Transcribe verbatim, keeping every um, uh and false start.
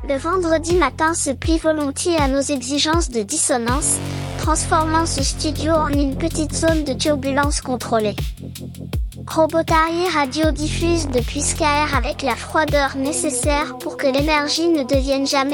Le vendredi matin se plie volontiers à nos exigences de dissonance, transformant ce studio en une petite zone de turbulence contrôlée. Robotari Radio diffuse depuis Skyr avec la froideur nécessaire pour que l'énergie ne devienne jamais